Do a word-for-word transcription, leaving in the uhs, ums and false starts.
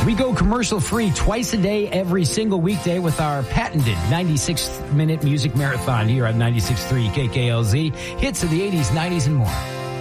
We go commercial-free twice a day, every single weekday with our patented ninety-six minute music marathon here at ninety-six point three K K L Z. Hits of the eighties, nineties, and more.